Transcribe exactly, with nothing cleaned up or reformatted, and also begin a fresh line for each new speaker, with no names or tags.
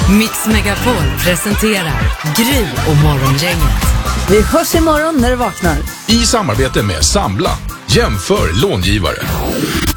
Mix Megapol presenterar Gry och Morgongänget.
Vi hörs imorgon när du vaknar.
I samarbete med Sambla. Jämför långivare.